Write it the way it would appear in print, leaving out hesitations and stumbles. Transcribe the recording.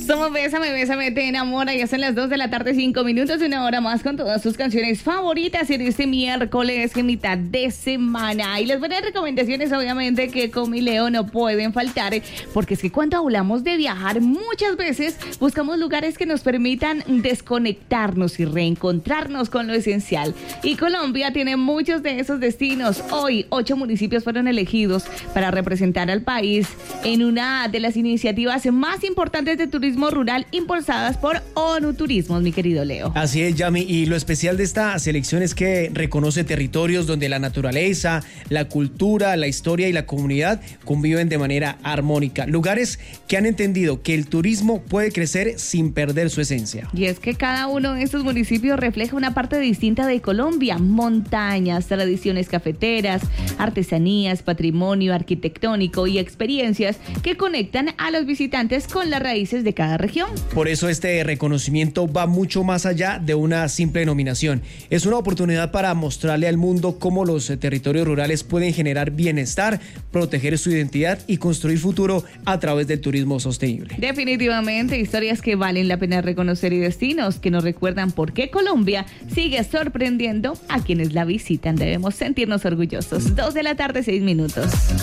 Somos Bésame, te enamora. Ya son las 2 de la tarde, 5 minutos, una hora más con todas sus canciones favoritas en este miércoles, en mitad de semana. Y las buenas recomendaciones, obviamente, que con mi Leo no pueden faltar, porque es que cuando hablamos de viajar, muchas veces buscamos lugares que nos permitan desconectarnos y reencontrarnos con lo esencial. Y Colombia tiene muchos de esos destinos. Hoy, 8 municipios fueron elegidos para representar al país en una de las iniciativas más importantes de turismo rural impulsadas por ONU Turismos, mi querido Leo. Así es, Yami, y lo especial de esta selección es que reconoce territorios donde la naturaleza, la cultura, la historia y la comunidad conviven de manera armónica. Lugares que han entendido que el turismo puede crecer sin perder su esencia. Y es que cada uno de estos municipios refleja una parte distinta de Colombia: montañas, tradiciones cafeteras, artesanías, patrimonio arquitectónico y experiencias que conectan a los visitantes con las raíces de cada región. Por eso este reconocimiento va mucho más allá de una simple nominación. Es una oportunidad para mostrarle al mundo cómo los territorios rurales pueden generar bienestar, proteger su identidad y construir futuro a través del turismo sostenible. Definitivamente, historias que valen la pena reconocer y destinos que nos recuerdan por qué Colombia sigue sorprendiendo a quienes la visitan. Debemos sentirnos orgullosos. 2 de la tarde, 6 minutos.